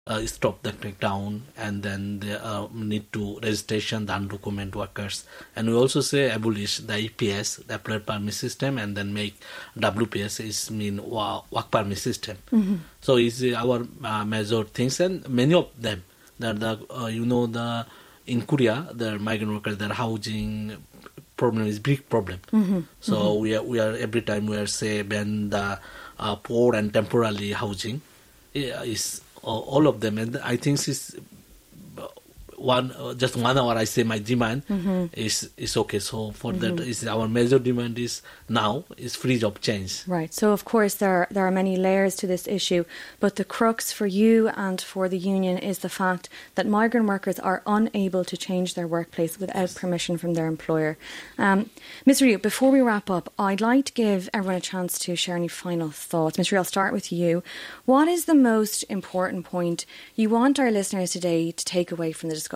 stop the crackdown, and then they need to registration the undocumented workers. And we also say abolish the EPS, the employer permit system, and then make WPS is mean work permit system. So it's our major things, and many of them that the in Korea the migrant workers, their housing problem is big problem. So we are every time we are say ban the poor and temporarily housing is all of them, and I think it's just 1 hour. I say my demand is okay. So for that, is our major demand is now is free job change. Right. So of course there are many layers to this issue, but the crux for you and for the union is the fact that migrant workers are unable to change their workplace without permission from their employer. Mr. Ryu, before we wrap up, I'd like to give everyone a chance to share any final thoughts. Mr. Ryu, I'll start with you. What is the most important point you want our listeners today to take away from the discussion?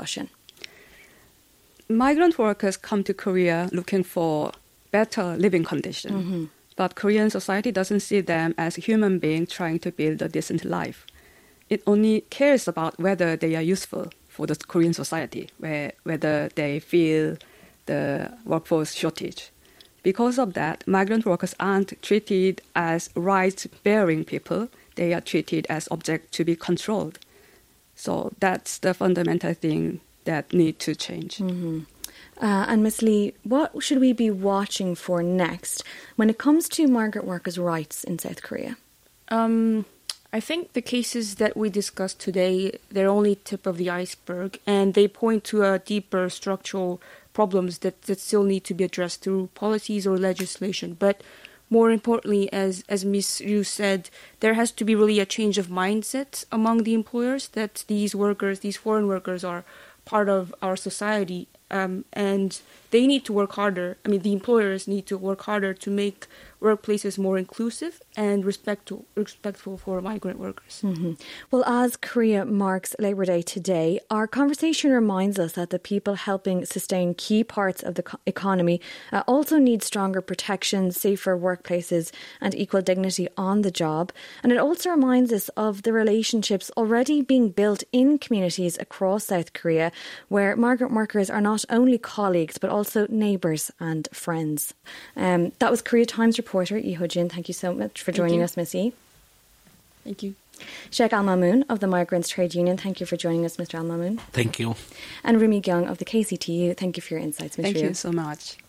Migrant workers come to Korea looking for better living conditions, but Korean society doesn't see them as human beings trying to build a decent life. It only cares about whether they are useful for the Korean society, whether they feel the workforce shortage. Because of that, migrant workers aren't treated as rights-bearing people. They are treated as objects to be controlled. So that's the fundamental thing that need to change. And Ms. Lee, what should we be watching for next when it comes to migrant workers' rights in South Korea? I think the cases that we discussed today, they're only tip of the iceberg, and they point to a deeper structural problems that still need to be addressed through policies or legislation. But more importantly, as Ms. Ryu said, there has to be really a change of mindset among the employers that these workers, these foreign workers, are part of our society, and they need to work harder. I mean, the employers need to work harder to make workplaces more inclusive and respectful for migrant workers. Well, as Korea marks Labour Day today, our conversation reminds us that the people helping sustain key parts of the economy also need stronger protections, safer workplaces and equal dignity on the job. And it also reminds us of the relationships already being built in communities across South Korea, where migrant workers are not only colleagues but also neighbours and friends. That was Korea Times reporter Lee Ho-jin. Thank you so much for joining us, Missy. Thank you. Sheikh Al-Mamoon of the Migrants Trade Union. Thank you for joining us, Mr. Al-Mamoon. Thank you. And Rumi Kyung of the KCTU. Thank you for your insights, Mr. Thank you so much.